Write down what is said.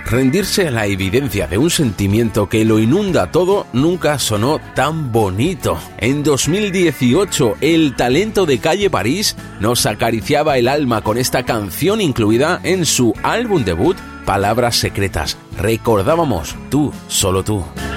Rendirse a la evidencia de un sentimiento que lo inunda todo nunca sonó tan bonito. En 2018, el talento de Calle París nos acariciaba el alma con esta canción incluida en su álbum debut, Palabras Secretas. Recordábamos Tú, solo tú.